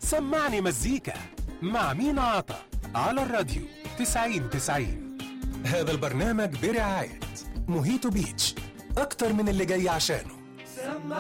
سمعني مزيكا مع مينا عطا على الراديو 90-90. هذا البرنامج برعاية موهيتو بيتش، أكتر من اللي جاي عشانه.